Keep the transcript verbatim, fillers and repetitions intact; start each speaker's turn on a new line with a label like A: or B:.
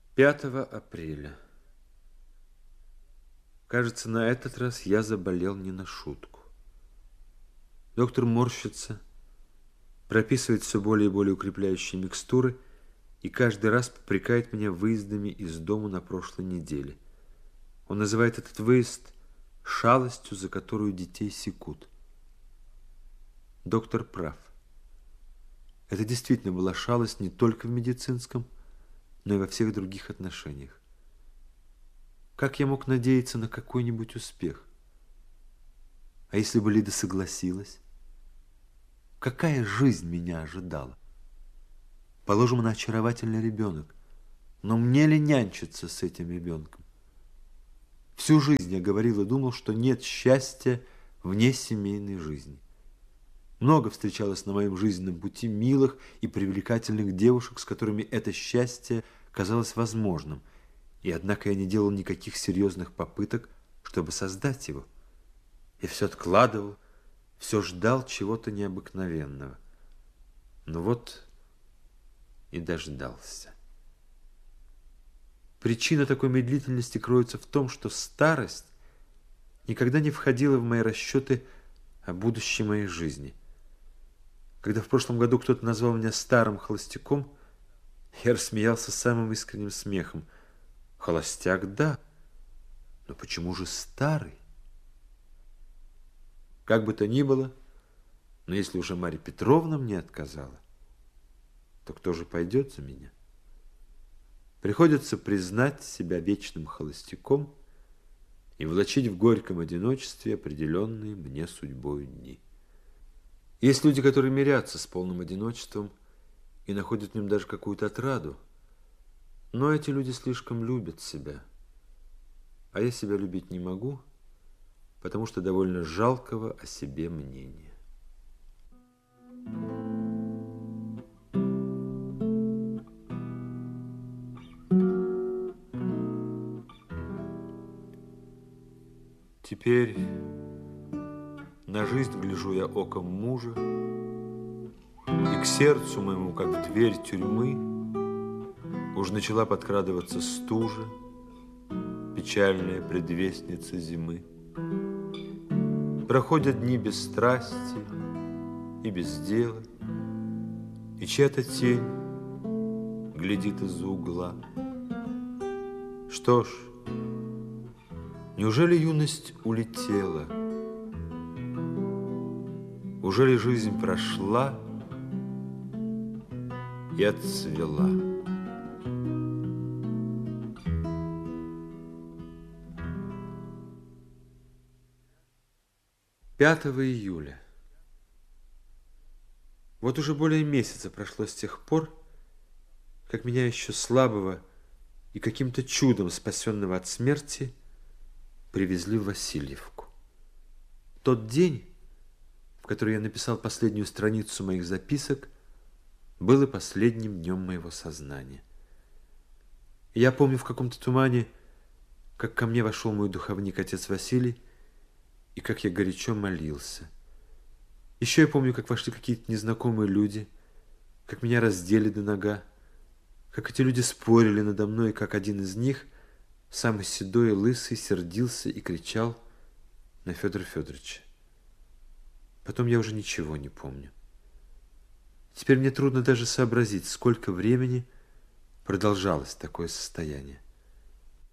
A: пятого апреля. Кажется, на этот раз я заболел не на шутку. Доктор морщится, прописывает все более и более укрепляющие микстуры и каждый раз попрекает меня выездами из дому на прошлой неделе. Он называет этот выезд шалостью, за которую детей секут. Доктор прав. Это действительно была шалость не только в медицинском, но и во всех других отношениях. Как я мог надеяться на какой-нибудь успех? А если бы Лида согласилась? Какая жизнь меня ожидала? Положим, она очаровательный ребенок, но мне ли нянчиться с этим ребенком? Всю жизнь я говорил и думал, что нет счастья вне семейной жизни. Много встречалось на моем жизненном пути милых и привлекательных девушек, с которыми это счастье казалось возможным, и однако я не делал никаких серьезных попыток, чтобы создать его. Я все откладывал, все ждал чего-то необыкновенного. Но вот и дождался. Причина такой медлительности кроется в том, что старость никогда не входила в мои расчеты о будущей моей жизни. Когда в прошлом году кто-то назвал меня старым холостяком, я рассмеялся самым искренним смехом. Холостяк, да, но почему же старый? Как бы то ни было, но если уже Марья Петровна мне отказала, то кто же пойдет за меня? Приходится признать себя вечным холостяком и влачить в горьком одиночестве определенные мне судьбою дни. Есть люди, которые мирятся с полным одиночеством и находят в нем даже какую-то отраду, но эти люди слишком любят себя, а я себя любить не могу, потому что довольно жалкого о себе мнения. Теперь на жизнь гляжу я оком мужа, и к сердцу моему, как в дверь тюрьмы, уж начала подкрадываться стужа, печальная предвестница зимы. Проходят дни без страсти и без дела, и чья-то тень глядит из-за угла. Что ж, неужели юность улетела? Ужели жизнь прошла и отцвела? пятого июля. Вот уже более месяца прошло с тех пор, как меня еще слабого и каким-то чудом спасенного от смерти привезли в Васильевку. Тот день, в который я написал последнюю страницу моих записок, был и последним днем моего сознания. И я помню в каком-то тумане, как ко мне вошел мой духовник, отец Василий, и как я горячо молился. Еще я помню, как вошли какие-то незнакомые люди, как меня раздели до нога, как эти люди спорили надо мной, и как один из них, самый седой и лысый, сердился и кричал на Федора Федоровича. Потом я уже ничего не помню. Теперь мне трудно даже сообразить, сколько времени продолжалось такое состояние.